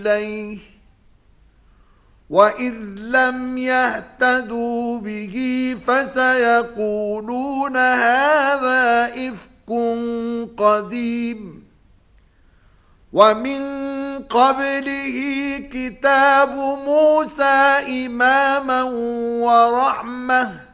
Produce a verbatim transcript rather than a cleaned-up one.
إليه وإذ لم يهتدوا به فسيقولون هذا إفك قديم ومن قبله كتاب موسى إماما ورحمة